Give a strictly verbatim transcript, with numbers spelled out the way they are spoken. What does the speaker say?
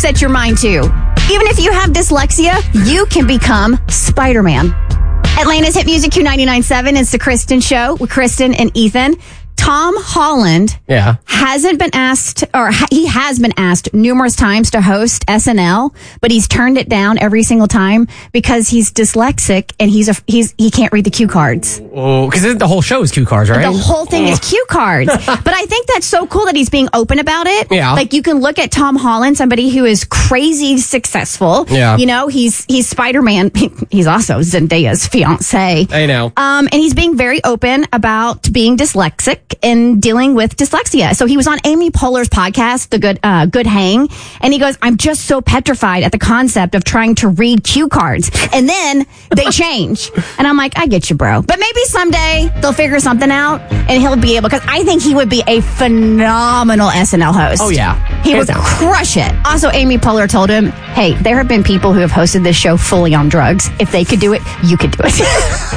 set your mind to. Even if you have dyslexia, you can become Spider-Man. Atlanta's Hit Music Q ninety-nine point seven. It's the Kristen Show with Kristen and Ethan. Tom Holland yeah. hasn't been asked, or ha- he has been asked numerous times to host S N L, but he's turned it down every single time because he's dyslexic and he's a, he's he can't read the cue cards. Oh, because the whole show is cue cards, right? The whole thing is cue cards. But I think that's so cool that he's being open about it. Yeah. Like you can look at Tom Holland, somebody who is crazy successful. Yeah. You know, he's he's Spider-Man. He's also Zendaya's fiance. I know. Um, and he's being very open about being dyslexic and dealing with dyslexia. So he was on Amy Poehler's podcast, The Good uh, Good Hang, and he goes, I'm just so petrified at the concept of trying to read cue cards. And then they change. And I'm like, I get you, bro. But maybe someday they'll figure something out and he'll be able, because I think he would be a phenomenal S N L host. Oh, yeah. He Hands would down. crush it. Also, Amy Poehler told him, hey, there have been people who have hosted this show fully on drugs. If they could do it, you could do it.